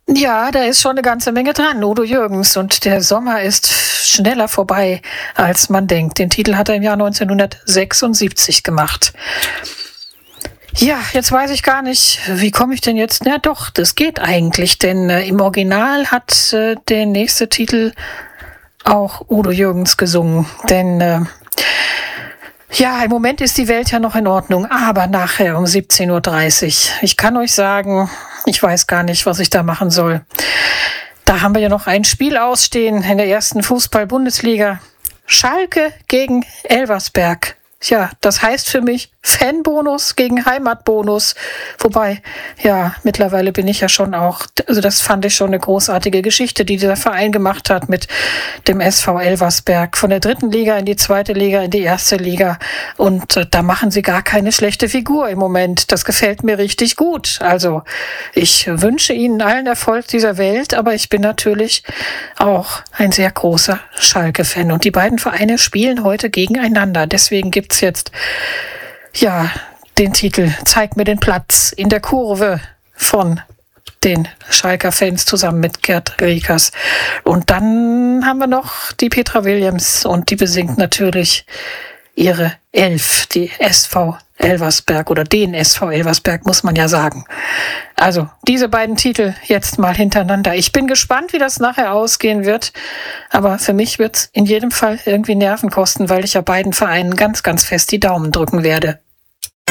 Ja, da ist schon eine ganze Menge dran, Udo Jürgens. Und der Sommer ist schneller vorbei, als man denkt. Den Titel hat er im Jahr 1976 gemacht. Ja, jetzt weiß ich gar nicht, wie komme ich denn jetzt? Na doch, das geht eigentlich, denn im Original hat der nächste Titel auch Udo Jürgens gesungen. Denn ja, im Moment ist die Welt ja noch in Ordnung, aber nachher um 17:30 Uhr. Ich kann euch sagen, ich weiß gar nicht, was ich da machen soll. Da haben wir ja noch ein Spiel ausstehen in der ersten Fußball-Bundesliga. Schalke gegen Elversberg. Tja, das heißt für mich Fanbonus gegen Heimatbonus. Wobei, ja, mittlerweile bin ich ja schon auch, also das fand ich schon eine großartige Geschichte, die dieser Verein gemacht hat mit dem SV Elversberg. Von der 3. Liga in die 2. Liga, in die 1. Liga. Und da machen sie gar keine schlechte Figur im Moment. Das gefällt mir richtig gut. Also ich wünsche ihnen allen Erfolg dieser Welt, aber ich bin natürlich auch ein sehr großer Schalke-Fan. Und die beiden Vereine spielen heute gegeneinander. Deswegen gibt's jetzt ja den Titel Zeig mir den Platz in der Kurve von den Schalker Fans zusammen mit Gerd Riekers. Und dann haben wir noch die Petra Williams und die besingt natürlich ihre Elf, die SV Elversberg oder den SV Elversberg, muss man ja sagen. Also diese beiden Titel jetzt mal hintereinander. Ich bin gespannt, wie das nachher ausgehen wird, aber für mich wird es in jedem Fall irgendwie Nerven kosten, weil ich ja beiden Vereinen ganz, ganz fest die Daumen drücken werde.